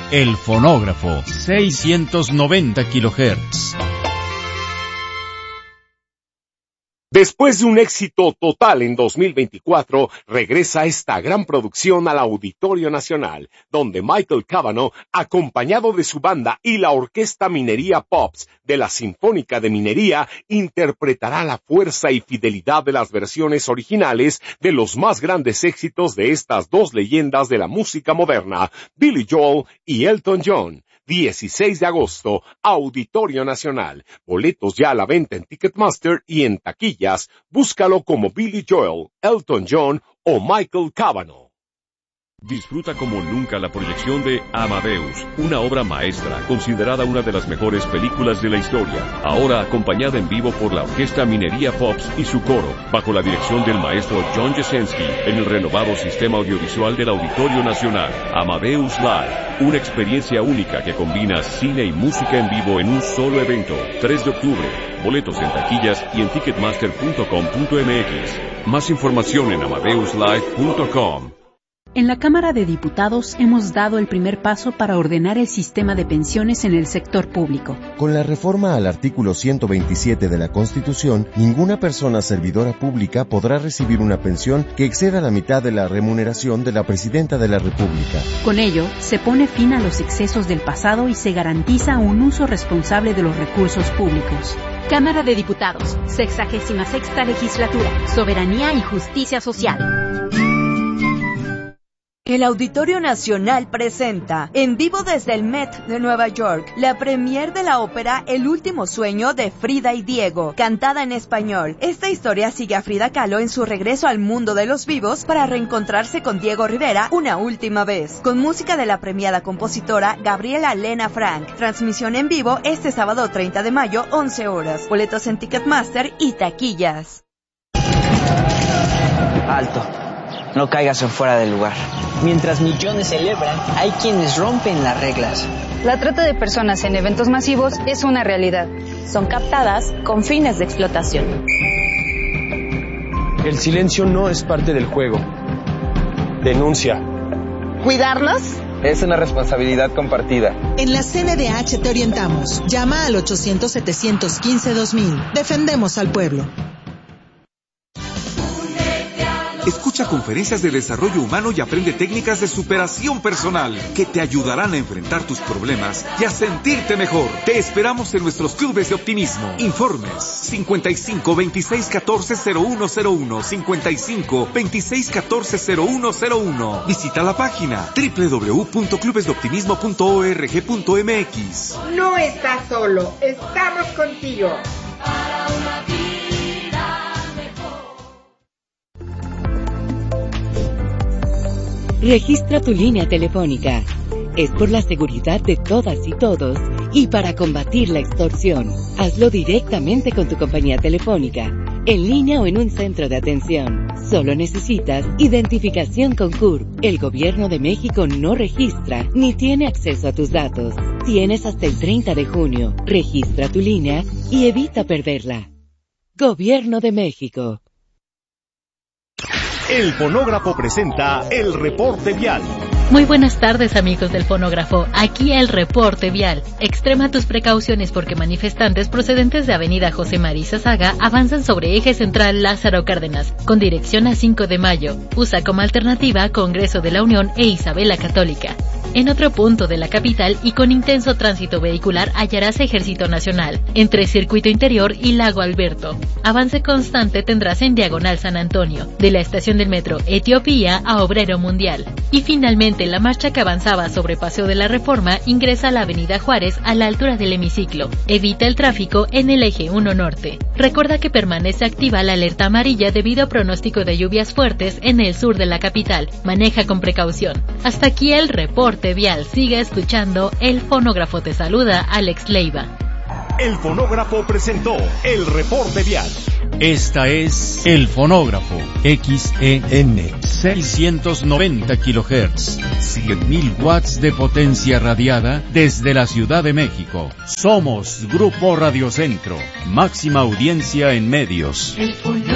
El fonógrafo, 690 kHz. Después de un éxito total en 2024, regresa esta gran producción al Auditorio Nacional, donde Michael Cavanaugh, acompañado de su banda y la Orquesta Minería Pops de la Sinfónica de Minería, interpretará la fuerza y fidelidad de las versiones originales de los más grandes éxitos de estas dos leyendas de la música moderna, Billy Joel y Elton John. 16 de agosto, Auditorio Nacional. Boletos ya a la venta en Ticketmaster y en taquillas. Búscalo como Billy Joel, Elton John o Michael Cavanaugh. Disfruta como nunca la proyección de Amadeus, una obra maestra, considerada una de las mejores películas de la historia, ahora acompañada en vivo por la Orquesta Minería Pops y su coro, bajo la dirección del maestro John Jasenski, en el renovado sistema audiovisual del Auditorio Nacional. Amadeus Live, una experiencia única que combina cine y música en vivo en un solo evento. 3 de octubre, boletos en taquillas y en ticketmaster.com.mx. Más información en amadeuslive.com. En la Cámara de Diputados hemos dado el primer paso para ordenar el sistema de pensiones en el sector público. Con la reforma al artículo 127 de la Constitución, ninguna persona servidora pública podrá recibir una pensión que exceda la mitad de la remuneración de la Presidenta de la República. Con ello, se pone fin a los excesos del pasado y se garantiza un uso responsable de los recursos públicos. Cámara de Diputados, 66ª Legislatura, Soberanía y Justicia Social. El Auditorio Nacional presenta, en vivo desde el Met de Nueva York, la premier de la ópera El último sueño de Frida y Diego, cantada en español. Esta historia sigue a Frida Kahlo en su regreso al mundo de los vivos para reencontrarse con Diego Rivera una última vez, con música de la premiada compositora Gabriela Lena Frank. Transmisión en vivo este sábado 30 de mayo, 11 horas. Boletos en Ticketmaster y taquillas. Alto. No caigas en fuera del lugar. Mientras millones celebran, hay quienes rompen las reglas. La trata de personas en eventos masivos es una realidad. Son captadas con fines de explotación. El silencio no es parte del juego. Denuncia. ¿Cuidarnos? Es una responsabilidad compartida. En la CNDH te orientamos. Llama al 800-715-2000. Defendemos al pueblo. Escucha conferencias de desarrollo humano y aprende técnicas de superación personal que te ayudarán a enfrentar tus problemas y a sentirte mejor. Te esperamos en nuestros clubes de optimismo. Informes 55 26 14 0101, 55 26 14 0101. Visita la página www.clubesdeoptimismo.org.mx. No estás solo, estamos contigo. Para una vida mejor. Registra tu línea telefónica. Es por la seguridad de todas y todos y para combatir la extorsión. Hazlo directamente con tu compañía telefónica, en línea o en un centro de atención. Solo necesitas identificación con CURP. El Gobierno de México no registra ni tiene acceso a tus datos. Tienes hasta el 30 de junio. Registra tu línea y evita perderla. Gobierno de México. El Fonógrafo presenta el reporte vial. Muy buenas tardes, amigos del Fonógrafo. Aquí el reporte vial. Extrema tus precauciones porque manifestantes procedentes de Avenida José María Saga avanzan sobre eje central Lázaro Cárdenas, con dirección a 5 de mayo. Usa como alternativa Congreso de la Unión e Isabel la Católica. En otro punto de la capital y con intenso tránsito vehicular hallarás Ejército Nacional, entre Circuito Interior y Lago Alberto. Avance constante tendrás en Diagonal San Antonio, de la estación del metro Etiopía a Obrero Mundial. Y finalmente la marcha que avanzaba sobre Paseo de la Reforma ingresa a la Avenida Juárez a la altura del hemiciclo. Evita el tráfico en el eje 1 norte. Recuerda que permanece activa la alerta amarilla debido a pronóstico de lluvias fuertes en el sur de la capital. Maneja con precaución. Hasta aquí el reporte vial. Sigue escuchando El Fonógrafo. Te saluda Alex Leiva. El Fonógrafo presentó el reporte vial. Esta es El Fonógrafo, XEN, 690 kHz, 100,000 watts de potencia radiada desde la Ciudad de México. Somos Grupo Radio Centro, máxima audiencia en medios.